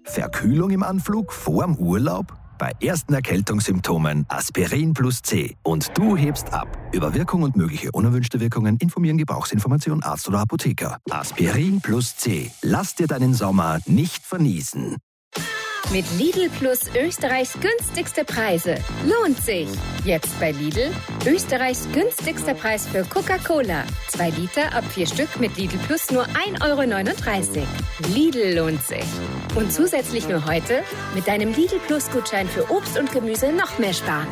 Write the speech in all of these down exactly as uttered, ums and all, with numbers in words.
Verkühlung im Anflug vorm Urlaub? Bei ersten Erkältungssymptomen Aspirin plus C und du hebst ab. Über Wirkung und mögliche unerwünschte Wirkungen informieren Gebrauchsinformation Arzt oder Apotheker. Aspirin plus C. Lass dir deinen Sommer nicht verniesen. Mit Lidl Plus Österreichs günstigste Preise. Lohnt sich. Jetzt bei Lidl Österreichs günstigster Preis für Coca-Cola. Zwei Liter ab vier Stück mit Lidl Plus nur ein Euro neununddreißig. Lidl lohnt sich. Und zusätzlich nur heute mit deinem Lidl Plus Gutschein für Obst und Gemüse noch mehr sparen.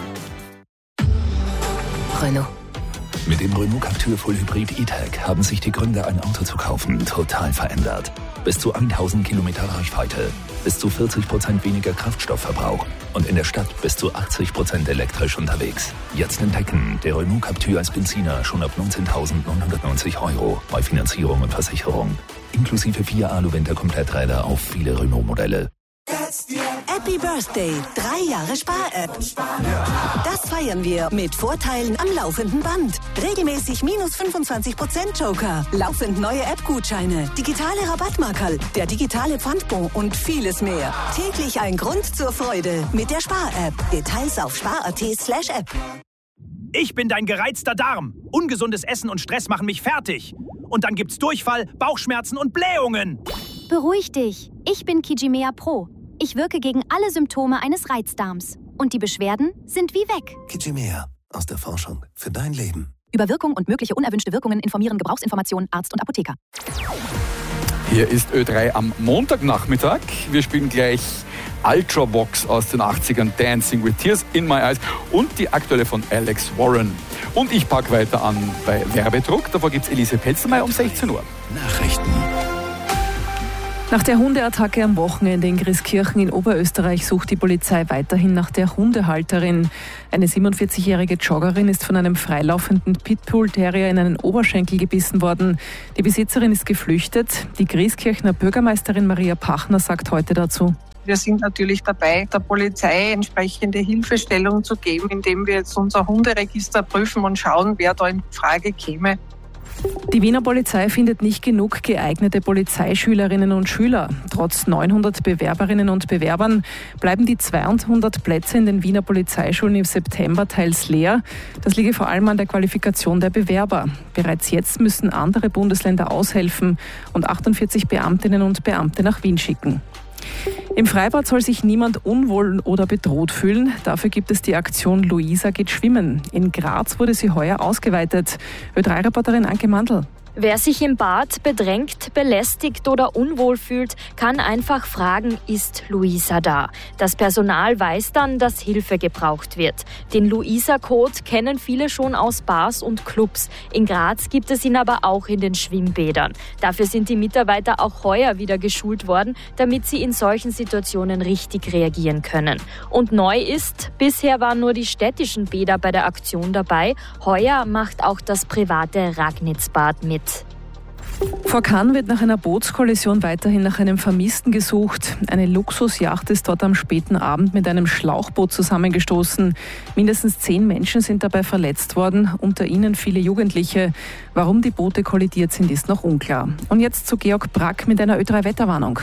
Renault. Mit dem Renault Captur Full Hybrid E-Tech haben sich die Gründe, ein Auto zu kaufen, total verändert. Bis zu tausend Kilometer Reichweite, bis zu vierzig Prozent weniger Kraftstoffverbrauch und in der Stadt bis zu achtzig Prozent elektrisch unterwegs. Jetzt entdecken, der Renault Captur als Benziner schon ab neunzehntausendneunhundertneunzig Euro bei Finanzierung und Versicherung. Inklusive vier Alu-Winter-Kompletträder auf viele Renault-Modelle. Happy Birthday, drei Jahre Spar-App. Das feiern wir mit Vorteilen am laufenden Band. Regelmäßig minus fünfundzwanzig Prozent Joker, laufend neue App-Gutscheine, digitale Rabattmarkerl, der digitale Pfandbon und vieles mehr. Täglich ein Grund zur Freude mit der Spar-App. Details auf spar.at slash app. Ich bin dein gereizter Darm. Ungesundes Essen und Stress machen mich fertig. Und dann gibt's Durchfall, Bauchschmerzen und Blähungen. Beruhig dich. Ich bin Kijimea Pro. Ich wirke gegen alle Symptome eines Reizdarms. Und die Beschwerden sind wie weg. Kijimea. Aus der Forschung für dein Leben. Über Wirkung und mögliche unerwünschte Wirkungen informieren Gebrauchsinformation Arzt und Apotheker. Hier ist Ö drei am Montagnachmittag. Wir spielen gleich Ultravox aus den achtzigern, Dancing with Tears in My Eyes und die aktuelle von Alex Warren. Und ich packe weiter an bei Werbedruck. Davor gibt es Elise Pelzermeier um sechzehn Uhr. Nachrichten. Nach der Hundeattacke am Wochenende in Grieskirchen in Oberösterreich sucht die Polizei weiterhin nach der Hundehalterin. Eine siebenundvierzigjährige Joggerin ist von einem freilaufenden Pitbull-Terrier in einen Oberschenkel gebissen worden. Die Besitzerin ist geflüchtet. Die Grieskirchener Bürgermeisterin Maria Pachner sagt heute dazu: Wir sind natürlich dabei, der Polizei entsprechende Hilfestellung zu geben, indem wir jetzt unser Hunderegister prüfen und schauen, wer da in Frage käme. Die Wiener Polizei findet nicht genug geeignete Polizeischülerinnen und Schüler. Trotz neunhundert Bewerberinnen und Bewerbern bleiben die zweihundert Plätze in den Wiener Polizeischulen im September teils leer. Das liege vor allem an der Qualifikation der Bewerber. Bereits jetzt müssen andere Bundesländer aushelfen und achtundvierzig Beamtinnen und Beamte nach Wien schicken. Im Freibad soll sich niemand unwohl oder bedroht fühlen. Dafür gibt es die Aktion Luisa geht schwimmen. In Graz wurde sie heuer ausgeweitet. Ö drei Reporterin Anke Mandl. Wer sich im Bad bedrängt, belästigt oder unwohl fühlt, kann einfach fragen, ist Luisa da? Das Personal weiß dann, dass Hilfe gebraucht wird. Den Luisa-Code kennen viele schon aus Bars und Clubs. In Graz gibt es ihn aber auch in den Schwimmbädern. Dafür sind die Mitarbeiter auch heuer wieder geschult worden, damit sie in solchen Situationen richtig reagieren können. Und neu ist, bisher waren nur die städtischen Bäder bei der Aktion dabei. Heuer macht auch das private Ragnitzbad mit. Vor Cannes wird nach einer Bootskollision weiterhin nach einem Vermissten gesucht. Eine Luxusjacht ist dort am späten Abend mit einem Schlauchboot zusammengestoßen. Mindestens zehn Menschen sind dabei verletzt worden, unter ihnen viele Jugendliche. Warum die Boote kollidiert sind, ist noch unklar. Und jetzt zu Georg Brack mit einer Ö drei Wetterwarnung.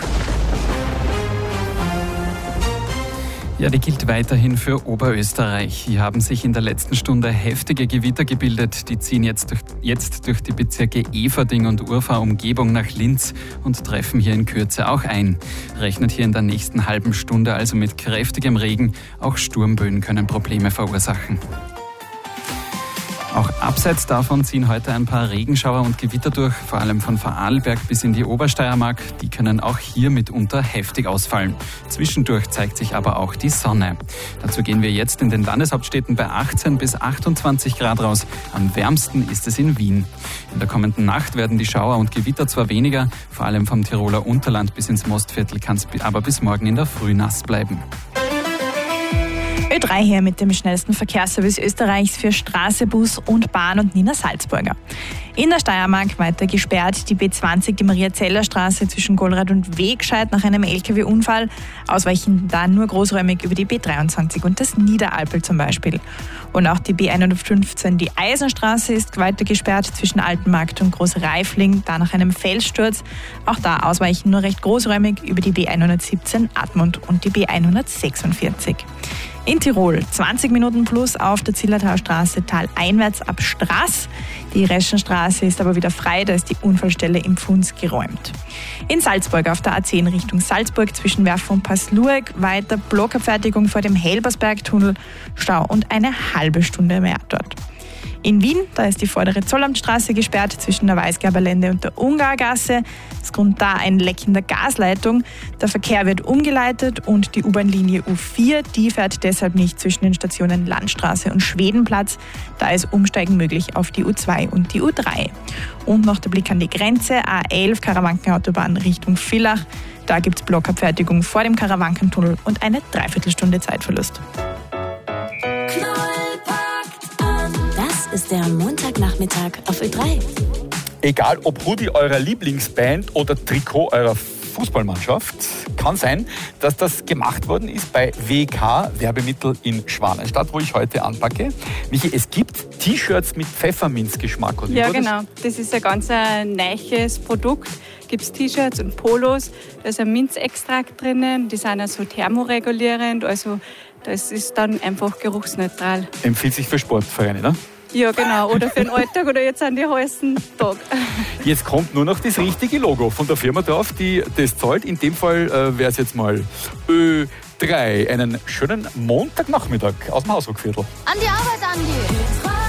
Ja, die gilt weiterhin für Oberösterreich. Hier haben sich in der letzten Stunde heftige Gewitter gebildet. Die ziehen jetzt durch, jetzt durch die Bezirke Everding und Urfahr-Umgebung nach Linz und treffen hier in Kürze auch ein. Rechnet hier in der nächsten halben Stunde also mit kräftigem Regen. Auch Sturmböen können Probleme verursachen. Auch abseits davon ziehen heute ein paar Regenschauer und Gewitter durch, vor allem von Vorarlberg bis in die Obersteiermark. Die können auch hier mitunter heftig ausfallen. Zwischendurch zeigt sich aber auch die Sonne. Dazu gehen wir jetzt in den Landeshauptstädten bei achtzehn bis achtundzwanzig Grad raus. Am wärmsten ist es in Wien. In der kommenden Nacht werden die Schauer und Gewitter zwar weniger, vor allem vom Tiroler Unterland bis ins Mostviertel kann es aber bis morgen in der Früh nass bleiben. Ö drei hier mit dem schnellsten Verkehrsservice Österreichs für Straße, Bus und Bahn und Nina Salzburger. In der Steiermark weiter gesperrt die B zwanzig, die Maria-Zeller-Straße zwischen Golrath und Wegscheid nach einem L K W-Unfall. Ausweichen dann nur großräumig über die B dreiundzwanzig und das Niederalpel zum Beispiel. Und auch die B hundertfünfzehn, die Eisenstraße, ist weiter gesperrt zwischen Altenmarkt und Großreifling, da nach einem Felssturz. Auch da ausweichen nur recht großräumig über die B hundertsiebzehn Admont und die B hundertsechsundvierzig. In Tirol zwanzig Minuten plus auf der Zillertalstraße taleinwärts ab Straß. Die Reschenstraße ist aber wieder frei, da ist die Unfallstelle im Pfunds geräumt. In Salzburg auf der A zehn Richtung Salzburg zwischen Werf und Passlueg weiter Blockabfertigung vor dem Helbersbergtunnel, Stau und eine halbe Stunde mehr dort. In Wien, da ist die vordere Zollamtstraße gesperrt zwischen der Weißgerberlände und der Ungargasse. Es kommt da ein Leck in der Gasleitung. Der Verkehr wird umgeleitet und die U-Bahn-Linie U vier, die fährt deshalb nicht zwischen den Stationen Landstraße und Schwedenplatz. Da ist Umsteigen möglich auf die U zwei und die U drei. Und noch der Blick an die Grenze, A elf Karawankenautobahn Richtung Villach. Da gibt es Blockabfertigung vor dem Karawankentunnel und eine Dreiviertelstunde Zeitverlust. Ist der Montagnachmittag auf Ö drei. Egal ob Hoodie eurer Lieblingsband oder Trikot eurer Fußballmannschaft, kann sein, dass das gemacht worden ist bei W K Werbemittel in Schwanenstadt, wo ich heute anpacke. Michi, es gibt T-Shirts mit Pfefferminzgeschmack. Oder ja, das? Genau. Das ist ein ganz ein neues Produkt. Es gibt T-Shirts und Polos. Da ist ein Minzextrakt drinnen. Die sind also thermoregulierend. Also das ist dann einfach geruchsneutral. Empfiehlt sich für Sportvereine, ne? Ja, genau. Oder für den Alltag oder jetzt an die heißen Tag. Jetzt kommt nur noch das richtige Logo von der Firma drauf, die das zahlt. In dem Fall äh, wäre es jetzt mal Ö drei. Einen schönen Montagnachmittag aus dem Hausruckviertel. An die Arbeit, Andi!